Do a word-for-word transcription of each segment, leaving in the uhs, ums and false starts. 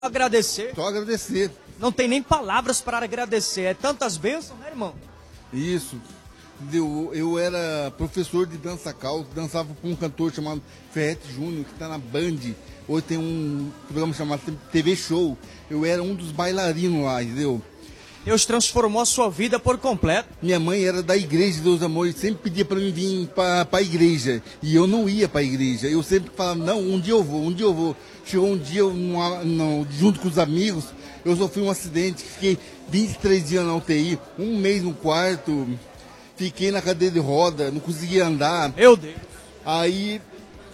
Agradecer. Só agradecer. Não tem nem palavras para agradecer. É tantas bênçãos, né, irmão? Isso. Eu, eu era professor de dança calça, dançava com um cantor chamado Ferrete Júnior, que está na Band. Hoje tem um programa chamado T V Show. Eu era um dos bailarinos lá, entendeu? Deus transformou a sua vida por completo. Minha mãe era da igreja de Deus Amor e sempre pedia para mim vir para a igreja. E eu não ia para a igreja. Eu sempre falava, não, um dia eu vou, um dia eu vou. Chegou um dia, eu, não, não, junto com os amigos, eu sofri um acidente, fiquei vinte e três dias na U T I, um mês no quarto, fiquei na cadeira de roda, não conseguia andar. Meu Deus. Aí,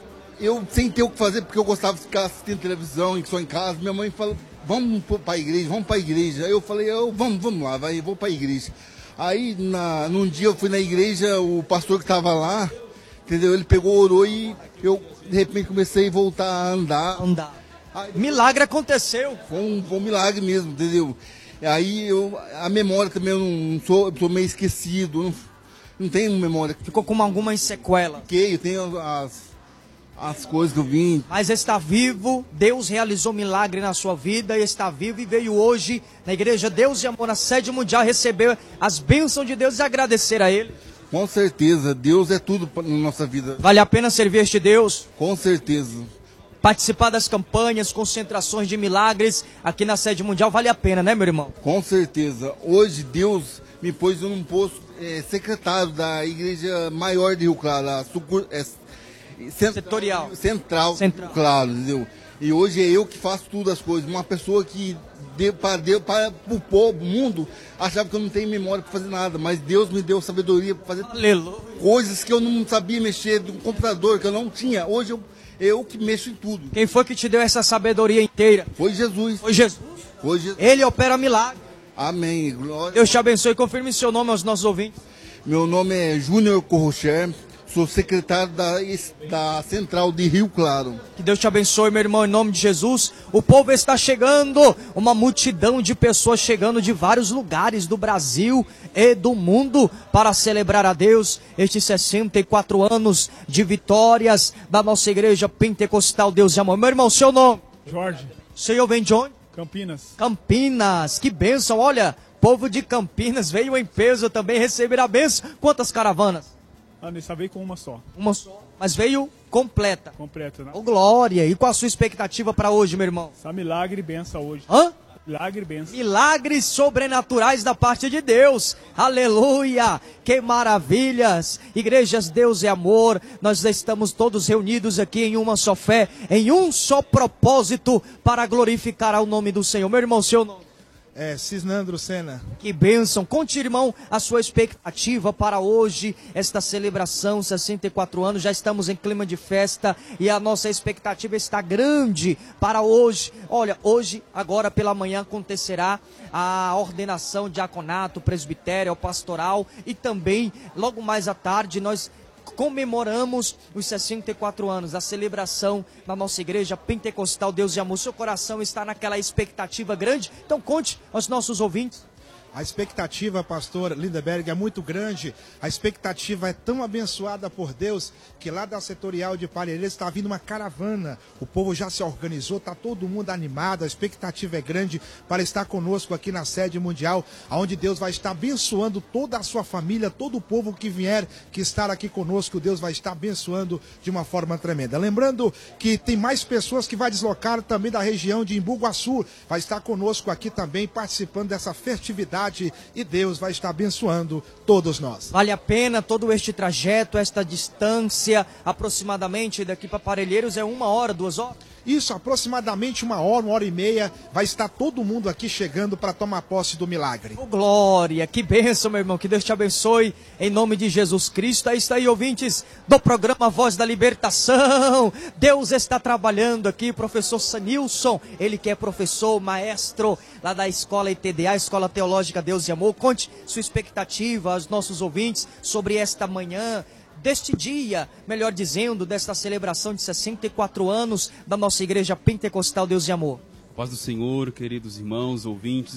eu sem ter o que fazer, porque eu gostava de ficar assistindo televisão, só em casa, minha mãe falou, vamos para a igreja, vamos para a igreja. Aí eu falei, eu, vamos, vamos lá, vai, vou para a igreja. Aí, na, num dia eu fui na igreja, o pastor que estava lá, entendeu? Ele pegou, orou e eu, de repente, comecei a voltar a andar. Andar. Aí, milagre aconteceu. Foi um, foi um milagre mesmo, entendeu? Aí, eu, a memória também, eu não sou, eu sou meio esquecido, não, não tenho memória. Ficou com alguma sequela? Fiquei, eu tenho as... as coisas que eu vim. Mas está vivo, Deus realizou milagre na sua vida, e está vivo e veio hoje na igreja Deus e Amor, na sede mundial, receber as bênçãos de Deus e agradecer a Ele. Com certeza, Deus é tudo na nossa vida. Vale a pena servir este Deus? Com certeza. Participar das campanhas, concentrações de milagres aqui na sede mundial, vale a pena, né, meu irmão? Com certeza. Hoje Deus me pôs num posto é, secretário da igreja maior de Rio Claro, a sucur, é, Central, Setorial. Central, Central, claro, entendeu? E hoje é eu que faço tudo as coisas. Uma pessoa que deu para Deus, para o povo, o mundo, achava que eu não tenho memória para fazer nada, mas Deus me deu sabedoria para fazer Aleluia. Coisas que eu não sabia mexer, do computador que eu não tinha. Hoje eu, eu que mexo em tudo. Quem foi que te deu essa sabedoria inteira? Foi Jesus. Foi Jesus. Foi Jesus. Ele opera milagre. Amém. Glória. Deus te abençoe e confirme seu nome aos nossos ouvintes. Meu nome é Júnior Corrocher. Sou secretário da, da Central de Rio Claro. Que Deus te abençoe, meu irmão, em nome de Jesus. O povo está chegando, uma multidão de pessoas chegando de vários lugares do Brasil e do mundo para celebrar a Deus estes sessenta e quatro anos de vitórias da nossa igreja pentecostal Deus e Amor. Meu irmão, seu nome? Jorge. O senhor vem de onde? Campinas. Campinas, que bênção, olha, povo de Campinas veio em peso também receber a bênção. Quantas caravanas? Ah, nessa veio com uma só. Uma só. Mas veio completa. Completa, né? Ô, glória! E qual a sua expectativa para hoje, meu irmão? Essa milagre e benção hoje. Hã? Milagre e benção. Milagres sobrenaturais da parte de Deus. Aleluia! Que maravilhas! Igrejas Deus e Amor, nós estamos todos reunidos aqui em uma só fé, em um só propósito para glorificar ao nome do Senhor. Meu irmão, seu nome? É, Cisnandro Sena. Que bênção. Conte, irmão, a sua expectativa para hoje, esta celebração, sessenta e quatro anos, já estamos em clima de festa e a nossa expectativa está grande para hoje. Olha, hoje, agora pela manhã, acontecerá a ordenação diaconato, presbitério, pastoral e também, logo mais à tarde, nós comemoramos os sessenta e quatro anos, a celebração na nossa igreja pentecostal Deus e Amor. Seu coração está naquela expectativa grande? Então conte aos nossos ouvintes. A expectativa, pastor Lindeberg, é muito grande. A expectativa é tão abençoada por Deus que lá da setorial de Parelheiros está vindo uma caravana. O povo já se organizou, está todo mundo animado. A expectativa é grande para estar conosco aqui na sede mundial, onde Deus vai estar abençoando toda a sua família, todo o povo que vier, que estar aqui conosco, Deus vai estar abençoando de uma forma tremenda. Lembrando que tem mais pessoas que vai deslocar também da região de Embu-Guaçu, vai estar conosco aqui também participando dessa festividade. E Deus vai estar abençoando todos nós. Vale a pena todo este trajeto, esta distância, aproximadamente daqui para Parelheiros é uma hora, duas horas? Isso, aproximadamente uma hora, uma hora e meia, vai estar todo mundo aqui chegando para tomar posse do milagre. Oh, glória, que bênção, meu irmão, que Deus te abençoe, em nome de Jesus Cristo. Aí está aí, ouvintes do programa Voz da Libertação. Deus está trabalhando aqui, professor Sanilson, ele que é professor, maestro lá da escola I T D A, Escola Teológica Deus e Amor. Conte sua expectativa aos nossos ouvintes sobre esta manhã, deste dia, melhor dizendo, desta celebração de sessenta e quatro anos da nossa igreja pentecostal Deus e Amor. Paz do Senhor, queridos irmãos, ouvintes,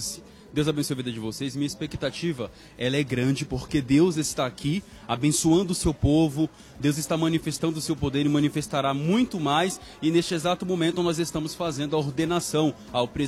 Deus abençoe a vida de vocês. Minha expectativa, ela é grande, porque Deus está aqui abençoando o seu povo, Deus está manifestando o seu poder e manifestará muito mais, e neste exato momento nós estamos fazendo a ordenação ao presidente